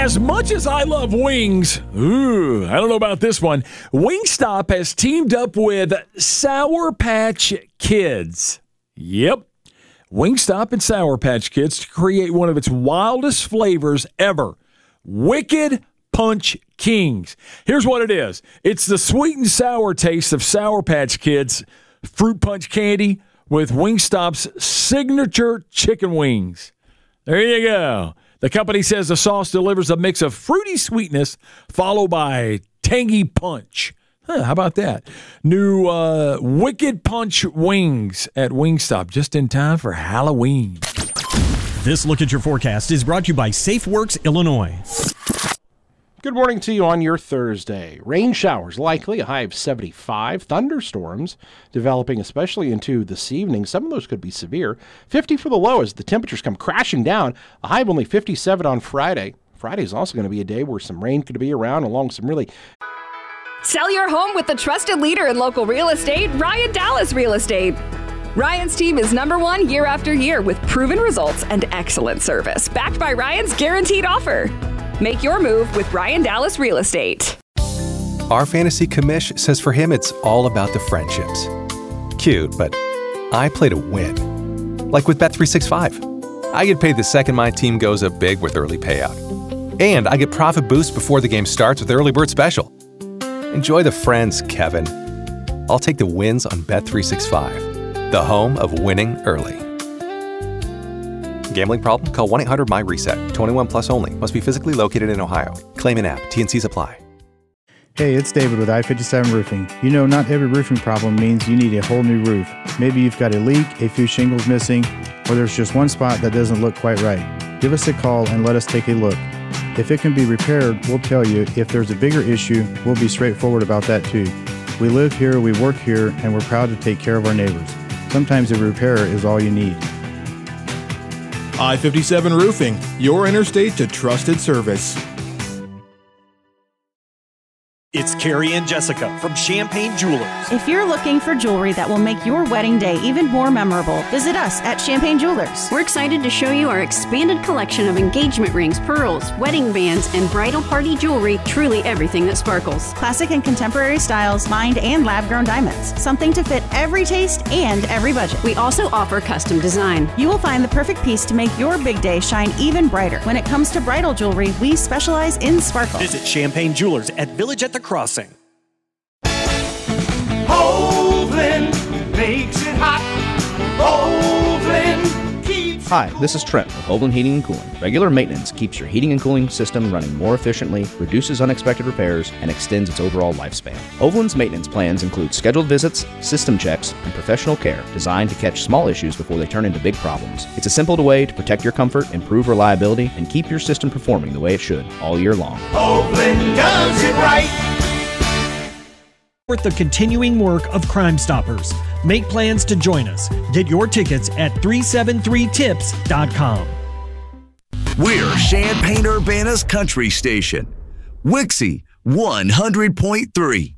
As much as I love wings, I don't know about this one. Wingstop has teamed up with Sour Patch Kids. Yep. Wingstop and Sour Patch Kids to create one of its wildest flavors ever. Wicked Punch Kings. Here's what it is. It's the sweet and sour taste of Sour Patch Kids fruit punch candy with Wingstop's signature chicken wings. There you go. The company says the sauce delivers a mix of fruity sweetness followed by tangy punch. How about that? New Wicked Punch wings at Wingstop just in time for Halloween. This Look at Your Forecast is brought to you by SafeWorks Illinois. Good morning to you on your Thursday. Rain showers likely, a high of 75. Thunderstorms developing especially into this evening. Some of those could be severe. 50 for the low as the temperatures come crashing down. A high of only 57 on Friday. Friday is also going to be a day where some rain could be around along some really... Sell your home with the trusted leader in local real estate, Ryan Dallas Real Estate. Ryan's team is #1 year after year with proven results and excellent service, backed by Ryan's guaranteed offer. Make your move with Ryan Dallas Real Estate. Our fantasy commish says for him it's all about the friendships. Cute, but I play to win. Like with Bet365. I get paid the second my team goes up big with early payout. And I get profit boost before the game starts with Early Bird Special. Enjoy the friends, Kevin. I'll take the wins on Bet365, the home of winning early. Gambling problem? Call 1-800-MY-RESET. 21 plus only. Must be physically located in Ohio. Claim an app. T&Cs apply. Hey, it's David with I-57 Roofing. You know, not every roofing problem means you need a whole new roof. Maybe you've got a leak, a few shingles missing, or there's just one spot that doesn't look quite right. Give us a call and let us take a look. If it can be repaired, we'll tell you. If there's a bigger issue, we'll be straightforward about that too. We live here, we work here, and we're proud to take care of our neighbors. Sometimes a repair is all you need. I-57 Roofing, your interstate to trusted service. It's Carrie and Jessica from Champagne Jewelers. If you're looking for jewelry that will make your wedding day even more memorable, visit us at Champagne Jewelers. We're excited to show you our expanded collection of engagement rings, pearls, wedding bands, and bridal party jewelry, truly everything that sparkles. Classic and contemporary styles, mined and lab-grown diamonds. Something to fit every taste and every budget. We also offer custom design. You will find the perfect piece to make your big day shine even brighter. When it comes to bridal jewelry, we specialize in sparkle. Visit Champagne Jewelers at Village at the Crossing. Hovland makes it hot. Hovland keeps... Hi, this is Trent with Hovland Heating and Cooling. Regular maintenance keeps your heating and cooling system running more efficiently, reduces unexpected repairs, and extends its overall lifespan. Hovland's maintenance plans include scheduled visits, system checks, and professional care designed to catch small issues before they turn into big problems. It's a simple way to protect your comfort, improve reliability, and keep your system performing the way it should all year long. Hovland does it right. The continuing work of Crime Stoppers. Make plans to join us. Get your tickets at 373tips.com. We're Champaign-Urbana's country station. Wixie 100.3.